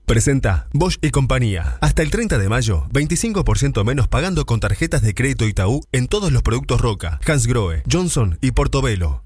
Presenta Bosch y compañía. Hasta el 30 de mayo, 25% menos pagando con tarjetas de crédito Itaú en todos los productos Roca, Hansgrohe, Johnson y Portobello.